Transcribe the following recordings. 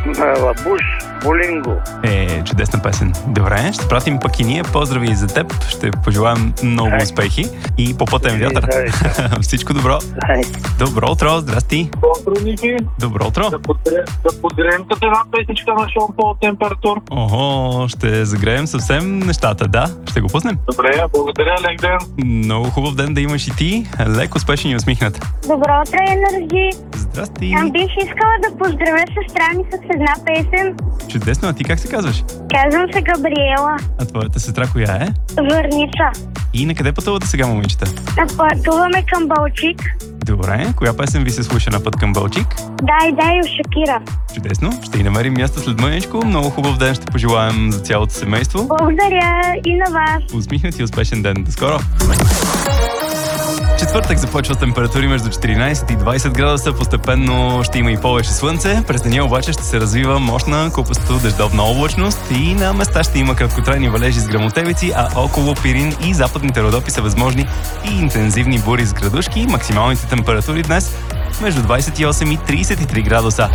Лабуш, Болинго. Чудесна песен. Добре, ще пратим пък и ние поздрави и за теб. Ще пожелаем много успехи и попътен вятър. Всичко добро. Добро утро, здрасти. Утро, Ники. Добро утро. Да подгреем като една песничка на Шон Пол Температур. Ого, ще загреем съвсем нещата, да. Ще го пуснем. Добре, благодаря, лек ден. Много хубав ден да имаш и ти. Лек, успешен и усмихнат. Добро утро, Енерджи. Здрасти. Бих искала да поздравя сестра ми с една песен. Чудесно, а ти как се казваш? Казвам се Габриела. А твоята сестра коя е? Върница. И на къде пътувате сега, момичета? Пътуваме към Балчик. Добре, коя песен ви се слуша на път към Балчик? Дай от Шакира. Чудесно, ще и намерим място след мъничко. Много хубав ден ще пожелаем за цялото семейство. Благодаря и на вас. Усмихнат и успешен ден. До скоро! Четвъртък започва температури между 14 и 20 градуса. Постепенно ще има и повече слънце. През деня обаче ще се развива мощна купасто дъждовна облачност и на места ще има краткотрайни валежи с гръмотевици, а около Пирин и западните Родопи са възможни и интензивни бури с градушки. Максималните температури днес между 28 и 33 градуса.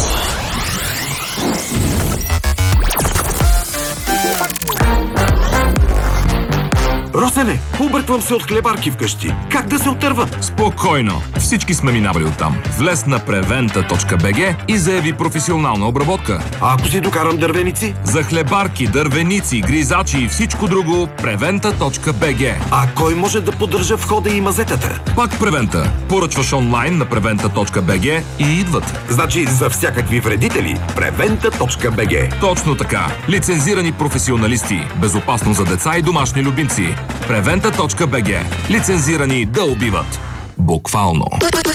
Росене, обърквам се от хлебарки вкъщи. Как да се отърва? Спокойно! Всички сме минавали оттам. Влез на preventa.bg и заяви професионална обработка. А ако си докарам дървеници? За хлебарки, дървеници, гризачи и всичко друго, preventa.bg. А кой може да поддържа входа и мазетата? Пак Preventa. Поръчваш онлайн на preventa.bg и идват. Значи за всякакви вредители preventa.bg. Точно така. Лицензирани професионалисти. Безопасно за деца и домашни любимци. preventa.bg. Лицензирани да убиват. Буквално.